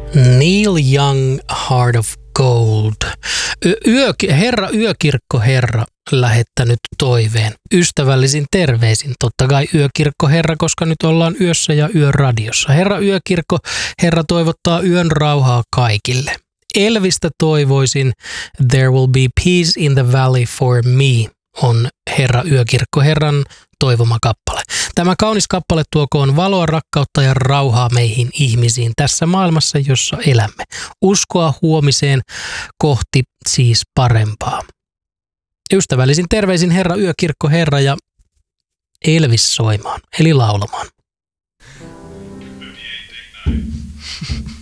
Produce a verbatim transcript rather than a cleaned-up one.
Neil Young, Heart of Gold. Yö, herra Yökirkko Herra lähettänyt toiveen. Ystävällisin terveisin. Totta kai Yökirkko Herra, koska nyt ollaan yössä ja yöradiossa. Herra Yökirkko Herra toivottaa yön rauhaa kaikille. Elvistä toivoisin There will be peace in the valley for me on herra Yökirkko Herran toivoma kappale. Tämä kaunis kappale tuokoon valoa, rakkautta ja rauhaa meihin ihmisiin tässä maailmassa, jossa elämme. Uskoa huomiseen kohti siis parempaa. Ystävällisin terveisin herra Yökirkko Herra ja Elvis soimaan, eli laulamaan. fifty-eight take nine